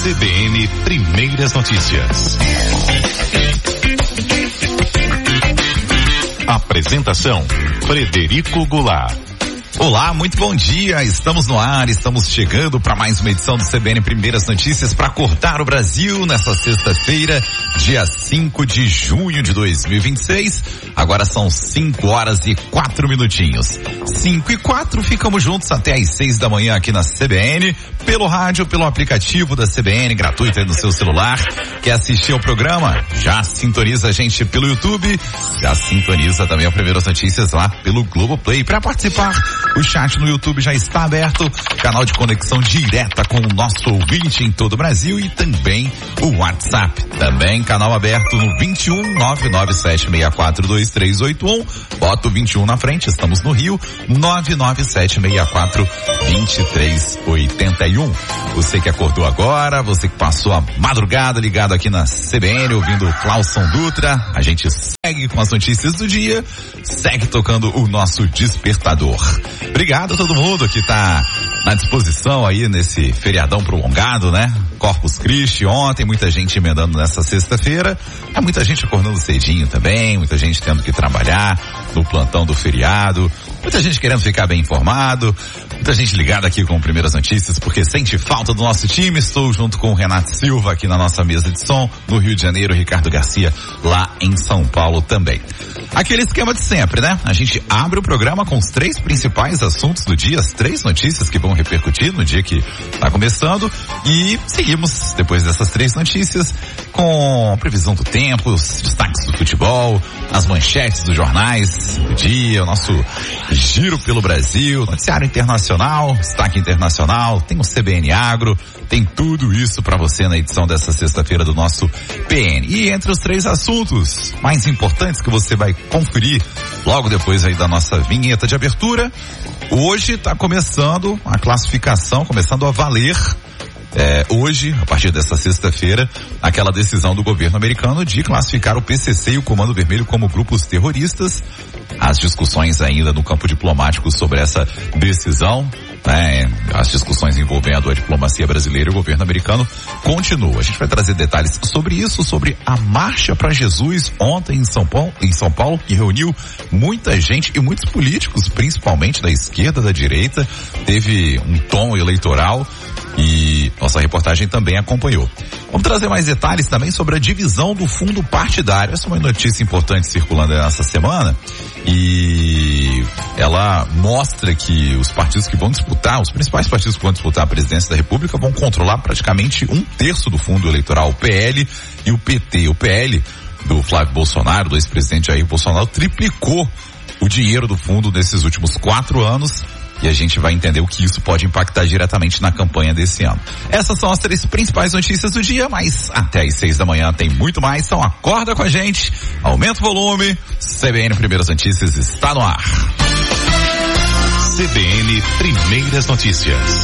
CBN Primeiras Notícias. Apresentação: Frederico Goulart. Olá, muito bom dia, estamos no ar, estamos chegando para mais uma edição do CBN Primeiras Notícias para acordar o Brasil nessa sexta-feira, dia 5 de junho de 2026. Agora são 5 horas e 4 minutinhos. 5 e 4, ficamos juntos até às 6 da manhã aqui na CBN, pelo rádio, pelo aplicativo da CBN, gratuito aí no seu celular. Quer assistir ao programa? Já sintoniza a gente pelo YouTube, já sintoniza também a Primeiras Notícias lá pelo Globoplay. Para participar, o chat no YouTube já está aberto, canal de conexão direta com o nosso ouvinte em todo o Brasil e também o WhatsApp. Também canal aberto no 21 997642381. Bota o 21 na frente, estamos no Rio, 997642381. Você que acordou agora, você que passou a madrugada ligado aqui na CBN, ouvindo o Clauson Dutra, a gente segue com as notícias do dia, segue tocando o nosso despertador. Obrigado a todo mundo que tá na disposição aí nesse feriadão prolongado, né? Corpus Christi ontem, muita gente emendando nessa sexta-feira, muita gente acordando cedinho também, muita gente tendo que trabalhar no plantão do feriado, muita gente querendo ficar bem informado, muita gente ligada aqui com Primeiras Notícias porque sente falta do nosso time. Estou junto com o Renato Silva aqui na nossa mesa de som, no Rio de Janeiro, Ricardo Garcia lá em São Paulo também. Aquele esquema de sempre, né? A gente abre o programa com os 3 principais assuntos do dia, as 3 notícias que vão repercutir no dia que está começando, e seguimos depois dessas 3 notícias com a previsão do tempo, os destaques do futebol, as manchetes dos jornais do dia, o nosso giro pelo Brasil, noticiário internacional, destaque internacional, tem o CBN Agro, tem tudo isso para você na edição dessa sexta-feira do nosso PN. E entre os 3 assuntos mais importantes que você vai conferir logo depois aí da nossa vinheta de abertura, hoje está começando a classificação, começando a valer hoje, a partir dessa sexta-feira, aquela decisão do governo americano de classificar o PCC e o Comando Vermelho como grupos terroristas. As discussões ainda no campo diplomático sobre essa decisão, as discussões envolvendo a diplomacia brasileira e o governo americano continuam. A gente vai trazer detalhes sobre isso, sobre a Marcha para Jesus ontem em São Paulo, que reuniu muita gente e muitos políticos, principalmente da esquerda, da direita. Teve um tom eleitoral e nossa reportagem também acompanhou. Vamos trazer mais detalhes também sobre a divisão do fundo partidário. Essa é uma notícia importante circulando nessa semana e ela mostra que os partidos que vão disputar, os principais partidos que vão disputar a presidência da República vão controlar praticamente 1/3 do fundo eleitoral, o PL e o PT. O PL do Flávio Bolsonaro, do ex-presidente Jair Bolsonaro, triplicou o dinheiro do fundo nesses últimos 4 anos. E a gente vai entender o que isso pode impactar diretamente na campanha desse ano. Essas são as 3 principais notícias do dia, mas até às 6 da manhã tem muito mais, então acorda com a gente, aumenta o volume, CBN Primeiras Notícias está no ar. CBN Primeiras Notícias.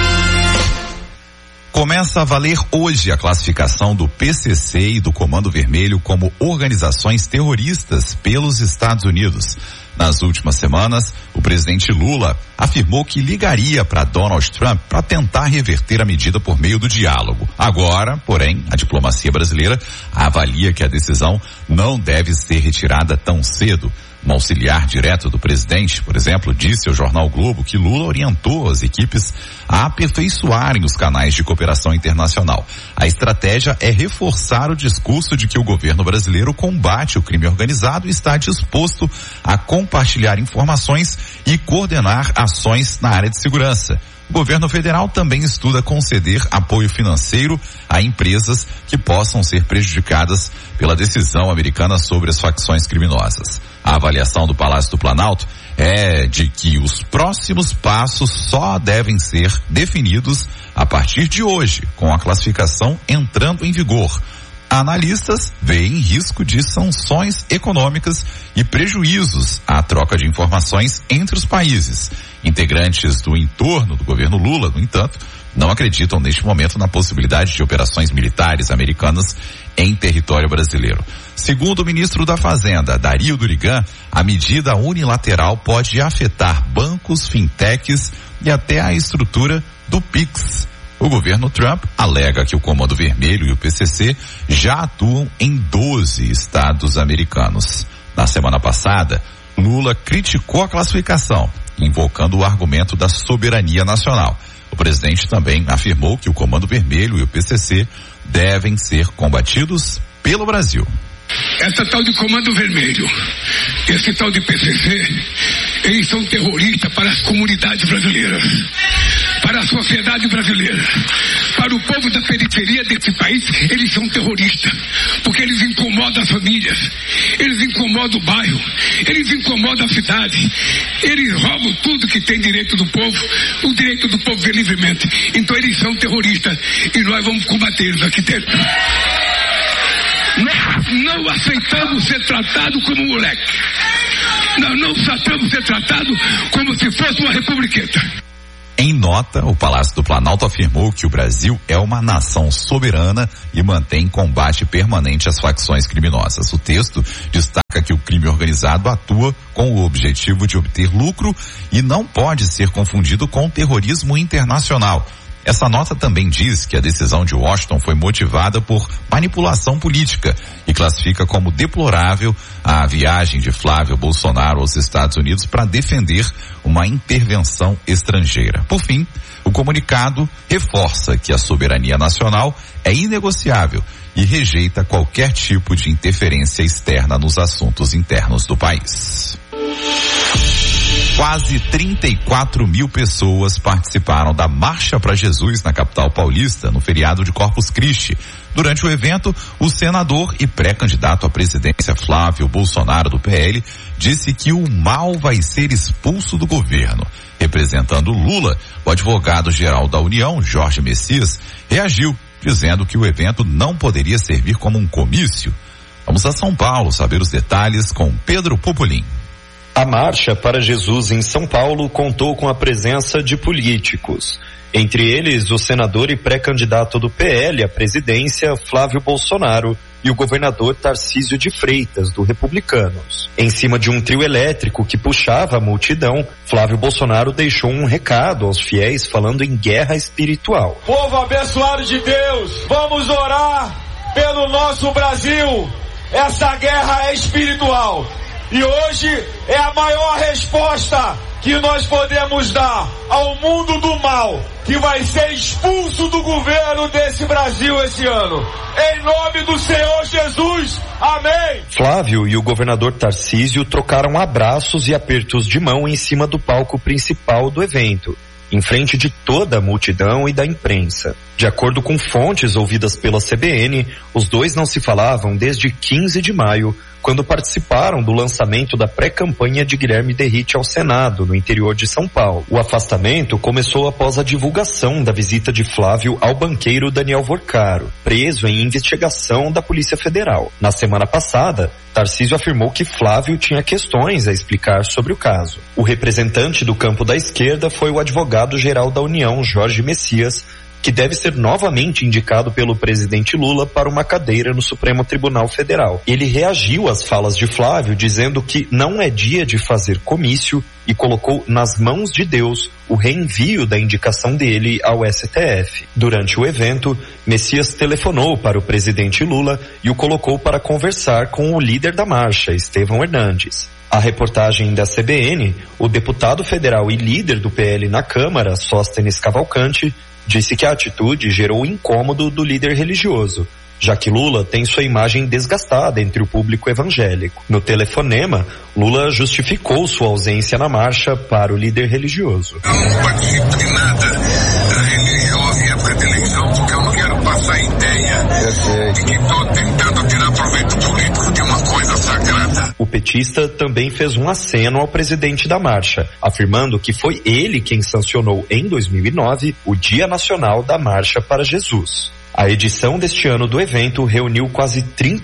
Começa a valer hoje a classificação do PCC e do Comando Vermelho como organizações terroristas pelos Estados Unidos. Nas últimas semanas, o presidente Lula afirmou que ligaria para Donald Trump para tentar reverter a medida por meio do diálogo. Agora, porém, a diplomacia brasileira avalia que a decisão não deve ser retirada tão cedo. Um auxiliar direto do presidente, por exemplo, disse ao jornal o Globo que Lula orientou as equipes a aperfeiçoarem os canais de cooperação internacional. A estratégia é reforçar o discurso de que o governo brasileiro combate o crime organizado e está disposto a compartilhar informações e coordenar ações na área de segurança. O governo federal também estuda conceder apoio financeiro a empresas que possam ser prejudicadas pela decisão americana sobre as facções criminosas. A avaliação do Palácio do Planalto é de que os próximos passos só devem ser definidos a partir de hoje, com a classificação entrando em vigor. Analistas veem risco de sanções econômicas e prejuízos à troca de informações entre os países. Integrantes do entorno do governo Lula, no entanto, não acreditam neste momento na possibilidade de operações militares americanas em território brasileiro. Segundo o ministro da Fazenda, Dario Durigan, a medida unilateral pode afetar bancos, fintechs e até a estrutura do Pix. O governo Trump alega que o Comando Vermelho e o PCC já atuam em 12 estados americanos. Na semana passada, Lula criticou a classificação, invocando o argumento da soberania nacional. O presidente também afirmou que o Comando Vermelho e o PCC devem ser combatidos pelo Brasil. Essa tal de Comando Vermelho, esse tal de PCC, eles são terroristas para as comunidades brasileiras, para a sociedade brasileira, para o povo da periferia desse país. Eles são terroristas, porque eles incomodam as famílias, eles incomodam o bairro, eles incomodam a cidade, eles roubam tudo que tem direito do povo, o direito do povo ver livremente. Então eles são terroristas e nós vamos combatê-los aqui dentro. Nós não aceitamos ser tratado como moleque. Nós não aceitamos ser tratado como se fosse uma republiqueta. Em nota, o Palácio do Planalto afirmou que o Brasil é uma nação soberana e mantém combate permanente às facções criminosas. O texto destaca que o crime organizado atua com o objetivo de obter lucro e não pode ser confundido com o terrorismo internacional. Essa nota também diz que a decisão de Washington foi motivada por manipulação política e classifica como deplorável a viagem de Flávio Bolsonaro aos Estados Unidos para defender uma intervenção estrangeira. Por fim, o comunicado reforça que a soberania nacional é inegociável e rejeita qualquer tipo de interferência externa nos assuntos internos do país. Quase 34 mil pessoas participaram da Marcha para Jesus na capital paulista no feriado de Corpus Christi. Durante o evento, o senador e pré-candidato à presidência Flávio Bolsonaro do PL disse que o mal vai ser expulso do governo. Representando Lula, o advogado-geral da União, Jorge Messias, reagiu, dizendo que o evento não poderia servir como um comício. Vamos a São Paulo saber os detalhes com Pedro Popolin. A Marcha para Jesus em São Paulo contou com a presença de políticos. Entre eles, o senador e pré-candidato do PL à presidência, Flávio Bolsonaro, e o governador Tarcísio de Freitas, do Republicanos. Em cima de um trio elétrico que puxava a multidão, Flávio Bolsonaro deixou um recado aos fiéis falando em guerra espiritual. Povo abençoado de Deus, vamos orar pelo nosso Brasil. Essa guerra é espiritual. E hoje é a maior resposta que nós podemos dar ao mundo do mal, que vai ser expulso do governo desse Brasil esse ano. Em nome do Senhor Jesus, amém! Flávio e o governador Tarcísio trocaram abraços e apertos de mão em cima do palco principal do evento, em frente de toda a multidão e da imprensa. De acordo com fontes ouvidas pela CBN, os dois não se falavam desde 15 de maio, quando participaram do lançamento da pré-campanha de Guilherme Derrite ao Senado, no interior de São Paulo. O afastamento começou após a divulgação da visita de Flávio ao banqueiro Daniel Vorcaro, preso em investigação da Polícia Federal. Na semana passada, Tarcísio afirmou que Flávio tinha questões a explicar sobre o caso. O representante do campo da esquerda foi o advogado-geral da União, Jorge Messias, que deve ser novamente indicado pelo presidente Lula para uma cadeira no Supremo Tribunal Federal. Ele reagiu às falas de Flávio, dizendo que não é dia de fazer comício e colocou nas mãos de Deus o reenvio da indicação dele ao STF. Durante o evento, Messias telefonou para o presidente Lula e o colocou para conversar com o líder da marcha, Estevão Hernandes. A reportagem da CBN, o deputado federal e líder do PL na Câmara, Sóstenes Cavalcante, disse que a atitude gerou incômodo do líder religioso, já que Lula tem sua imagem desgastada entre o público evangélico. No telefonema, Lula justificou sua ausência na marcha para o líder religioso. Eu não participo de nada religioso em época de eleição, porque eu não quero passar ideia de que estou tentando tirar proveito político de uma coisa sagrada. O petista também fez um aceno ao presidente da marcha, afirmando que foi ele quem sancionou em 2009 o Dia Nacional da Marcha para Jesus. A edição deste ano do evento reuniu quase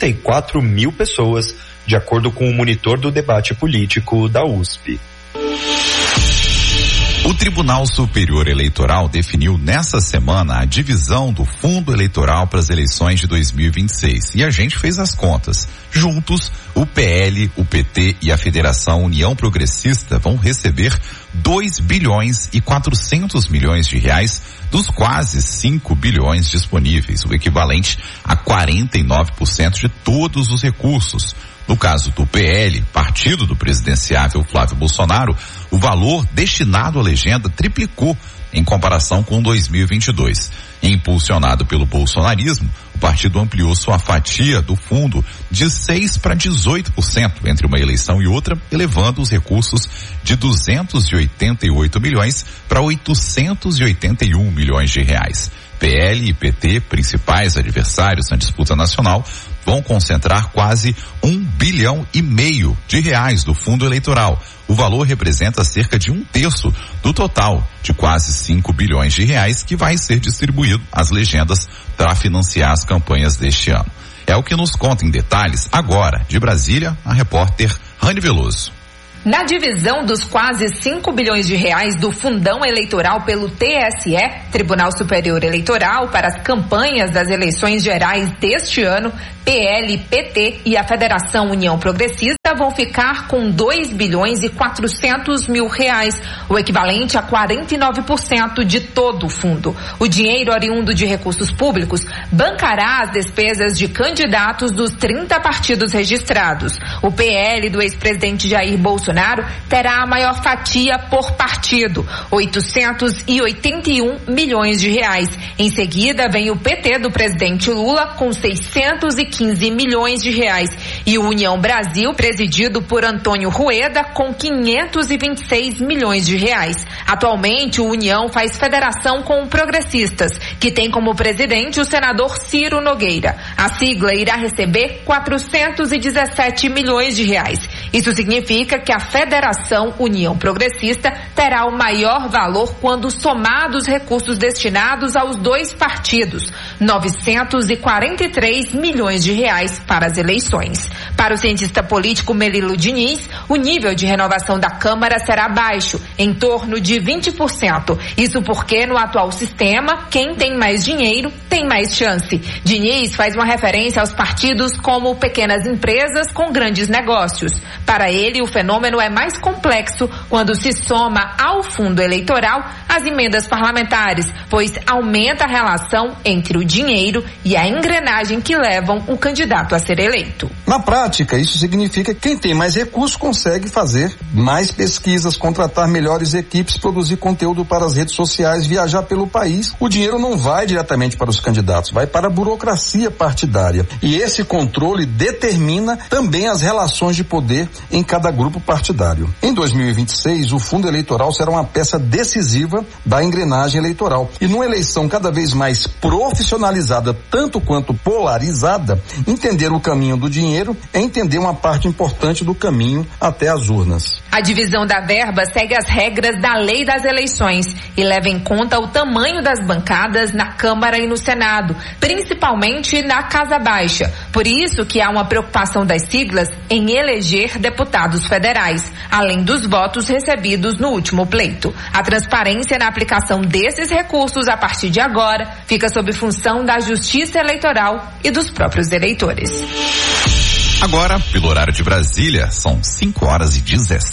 34 mil pessoas, de acordo com o monitor do debate político da USP. O Tribunal Superior Eleitoral definiu nessa semana a divisão do fundo eleitoral para as eleições de 2026. E a gente fez as contas. Juntos, o PL, o PT e a Federação União Progressista vão receber 2 bilhões e 400 milhões de reais dos quase 5 bilhões disponíveis, o equivalente a 49% de todos os recursos. No caso do PL, partido do presidenciável Flávio Bolsonaro, o valor destinado à legenda triplicou em comparação com 2022. Impulsionado pelo bolsonarismo, o partido ampliou sua fatia do fundo de 6% para 18% entre uma eleição e outra, elevando os recursos de 288 milhões para 881 milhões de reais. PL e PT, principais adversários na disputa nacional, vão concentrar quase 1,5 bilhão de reais do fundo eleitoral. O valor representa cerca de 1/3 do total de quase 5 bilhões de reais que vai ser distribuído às legendas para financiar as campanhas deste ano. É o que nos conta em detalhes agora, de Brasília, a repórter Rani Veloso. Na divisão dos quase 5 bilhões de reais do fundão eleitoral pelo TSE, Tribunal Superior Eleitoral, para as campanhas das eleições gerais deste ano, PL, PT e a Federação União Progressista vão ficar com 2 bilhões e 400 mil reais, o equivalente a 49% de todo o fundo. O dinheiro oriundo de recursos públicos bancará as despesas de candidatos dos 30 partidos registrados. O PL do ex-presidente Jair Bolsonaro terá a maior fatia por partido, 881 milhões de reais. Em seguida, vem o PT do presidente Lula com 615 milhões de reais e o União Brasil, presidido por Antônio Rueda, com 526 milhões de reais. Atualmente, o União faz federação com progressistas, que tem como presidente o senador Ciro Nogueira. A sigla irá receber 417 milhões de reais. Isso significa que a Federação União Progressista terá o maior valor quando somados os recursos destinados aos dois partidos, 943 milhões de reais para as eleições. Para o cientista político Melilo Diniz, o nível de renovação da Câmara será baixo, em torno de 20%. Isso porque no atual sistema, quem tem mais dinheiro tem mais chance. Diniz faz uma referência aos partidos como pequenas empresas com grandes negócios. Para ele, o fenômeno é mais complexo quando se soma ao fundo eleitoral as emendas parlamentares, pois aumenta a relação entre o dinheiro e a engrenagem que levam o candidato a ser eleito. Na prática, isso significa que quem tem mais recursos consegue fazer mais pesquisas, contratar melhores equipes, produzir conteúdo para as redes sociais, viajar pelo país. O dinheiro não vai diretamente para os candidatos, vai para a burocracia partidária. E esse controle determina também as relações de poder em cada grupo partidário. Em 2026, o fundo eleitoral será uma peça decisiva da engrenagem eleitoral. E numa eleição cada vez mais profissionalizada, tanto quanto polarizada, entender o caminho do dinheiro é entender uma parte importante do caminho até as urnas. A divisão da verba segue as regras da Lei das Eleições e leva em conta o tamanho das bancadas na Câmara e no Senado, principalmente na Casa Baixa. Por isso que há uma preocupação das siglas em eleger deputados federais, além dos votos recebidos no último pleito. A transparência na aplicação desses recursos a partir de agora fica sob função da Justiça Eleitoral e dos próprios eleitores. Agora, pelo horário de Brasília, são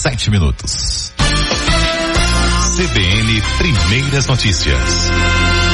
5h17. CBN Primeiras Notícias.